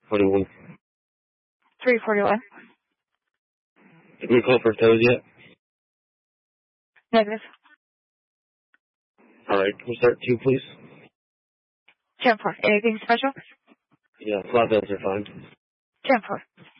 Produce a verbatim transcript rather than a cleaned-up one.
twenty-one. three forty-one. Did we call for tows yet? Negative. All right, can we start two, please? ten four. Anything special? Yeah, flat bills are fine. ten four.